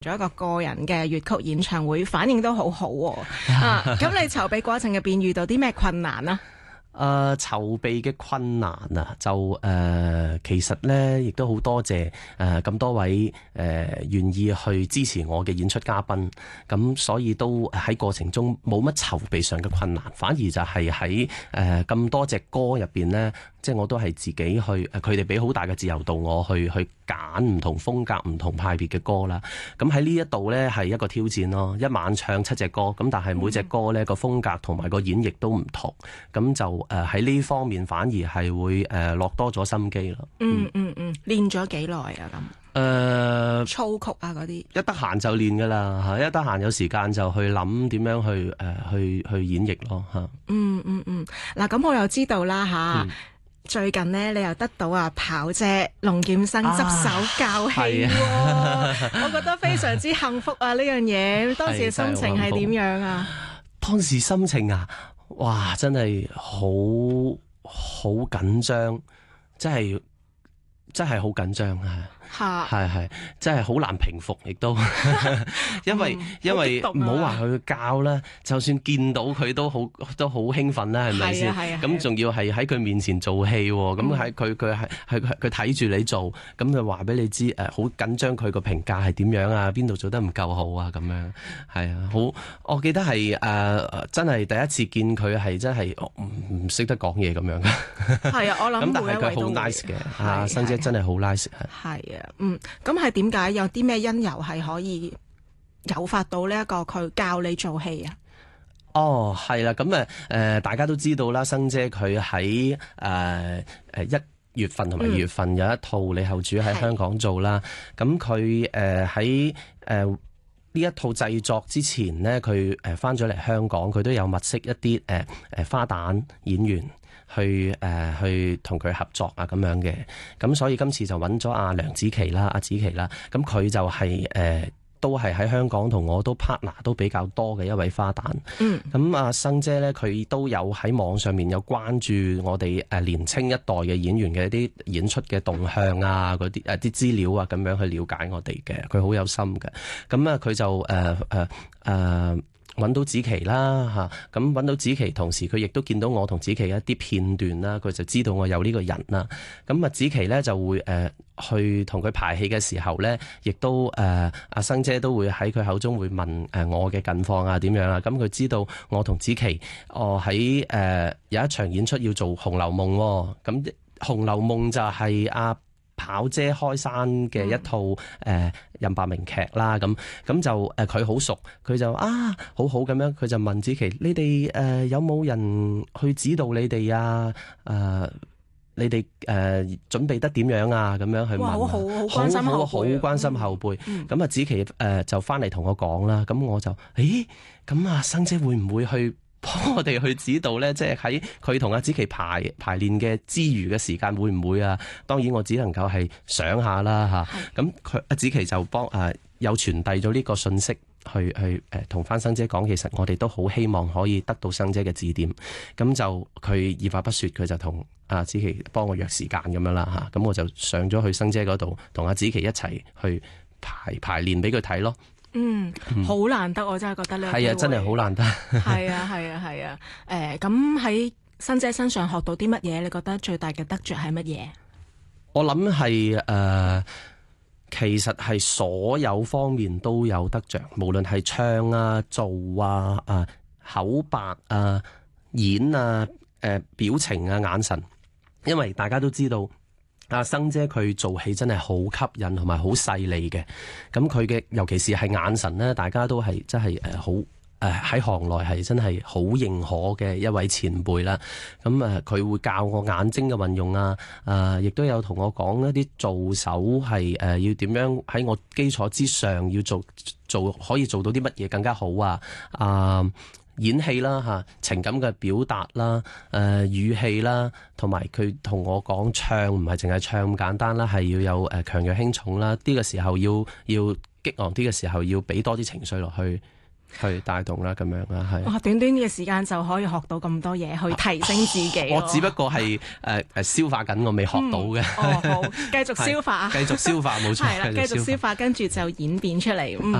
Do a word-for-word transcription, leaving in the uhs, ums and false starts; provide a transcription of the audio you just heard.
做一個個人嘅粵曲演唱會，反應都好好喎。啊，咁你籌備過程入邊遇到啲咩困難啊？ 誒、呃、籌備嘅困難啊，就誒、呃、其實咧，亦都好多謝誒咁、呃、多位誒、呃、願意去支持我嘅演出嘉賓，咁所以都喺過程中冇乜籌備上嘅困難，反而就係喺誒咁多隻歌入邊咧，即係我都係自己去誒，佢哋俾好大嘅自由度我去去揀唔同風格、唔同派別嘅歌啦。咁喺呢一度咧係一個挑戰咯，一晚唱七隻歌，咁但係每隻歌咧個風格同埋個演繹都唔同，咁就誒喺呢方面反而係會誒落多咗心機咯。 嗯嗯嗯，練咗幾耐啊咁？誒，操曲啊嗰啲，一得閒就練噶啦吓，一得閒有時間就去諗點樣去誒去去演繹咯吓。 嗯嗯嗯，嗱咁我又知道啦吓。最近呢，你又得到啊跑姐龍劍生執手教戲，啊、我覺得非常之幸福啊！呢樣嘢，當時嘅心情係點樣啊？ 當時心情啊，哇，真係好好緊張，真係真係好緊張啊！係係，真係好難平復，亦都因為、嗯、因為唔好話佢教啦，就算見到佢都好都好興奮啦，係咪先？咁仲要係喺佢面前做戲，咁喺佢佢係係佢睇住你做，咁就話俾你知誒，好緊張佢個評價係點樣啊？邊度做得唔夠好啊？咁樣係啊，好，我記得係誒、呃、真係第一次見佢係真係唔唔識得講嘢咁樣嘅。係啊，我諗咁但係佢好 nice 嘅，啊，生姐真係好 nice 係啊。嗯，咁係點解有啲咩因由係可以誘發到呢一個佢教你做戲啊？ 哦，係啦，咁誒誒，大家都知道啦，生姐佢喺誒誒一月份同埋二月份有一套李後主喺香港做啦。咁佢誒喺誒呢一套製作之前呢，佢誒翻咗嚟香港，佢都有物色一啲誒誒花旦演員。去誒、呃、去同佢合作啊咁樣嘅，咁所以今次就揾咗阿梁子琪啦、阿子琪啦，咁佢就係、是、誒、呃、都係喺香港同我都 partner 都比較多嘅一位花旦。嗯，咁阿生姐咧，佢都有喺網上面有關注我哋誒年青一代嘅演員嘅一啲演出嘅動向啊，嗰啲誒啲資料啊，咁樣去了解我哋嘅，佢好有心嘅。咁啊，佢就誒誒誒。呃呃呃揾到子琪啦嚇，咁揾到子琪，同時佢亦都見到我同子琪一啲片段啦，佢就知道我有呢個人啦。咁啊，子琪咧就會誒、呃、去同佢排戲嘅時候咧，亦都誒阿生姐都會喺佢口中會問誒我嘅近況啊點樣啊。咁佢知道我同子琪我喺誒有一場演出要做《紅樓夢》喎，咁《紅樓夢》就係阿跑姐開山嘅一套誒、呃、任白名劇啦，咁咁就誒佢好熟，佢就啊好好咁樣，佢就問子琪：你哋誒、呃、有冇人去指導你哋啊？誒、呃、你哋誒、呃、準備得點樣啊？咁樣去問，好好好關心後輩，好好關心後輩。咁、嗯、啊，子琪誒、呃、就翻嚟同我講啦，咁我就誒咁啊，生姐會唔會去幫我哋去指導咧？即係喺佢同阿子琪排排練嘅之餘嘅時間會唔會啊？當然我只能夠係想下啦吓。咁佢阿子琪就幫誒有傳遞咗呢個信息去去誒同翻生姐講，其實我哋都好希望可以得到生姐嘅指點。咁就佢二話不說，佢就同阿子琪幫我約時間咁樣啦吓。咁我就上咗去生姐嗰度，同阿子琪一齊去排排練俾佢睇咯。 嗯，好難得，我真係覺得呢個機會。 係啊，真係好難得。 係啊，係啊，係啊。誒，咁喺生姐身上學到啲乜嘢？你覺得最大嘅得着係乜嘢？ 我諗係誒，其實係所有方面都有得着，無論係唱啊、做啊、啊口白啊、演啊、誒、呃、表情啊、眼神，因為大家都知道。阿生姐佢做戲真係好吸引同埋好細膩嘅，咁佢嘅尤其是係眼神咧，大家都係真係誒好誒喺行內係真係好認可嘅一位前輩啦。咁誒佢會教我眼睛嘅運用啊，誒亦都有同我講一啲做手係誒要點樣喺我基礎之上要做做可以做到啲乜嘢更加好啊啊！演戲啦嚇，情感嘅表達啦，誒、呃、語氣啦，同埋佢同我講唱唔係淨係唱咁簡單啦，係要有誒強弱輕重啦，啲嘅時候要要激昂啲嘅時候要俾多啲情緒落去， 去帶動啦，咁樣啦，係。 哇！短短嘅時間就可以學到咁多嘢，去提升自己。 我只不過係誒誒消化緊，我未學到嘅。 哦，好，繼續消化， 繼續消化，冇錯， 係啦，繼續消化，跟住就演變出嚟。嗯。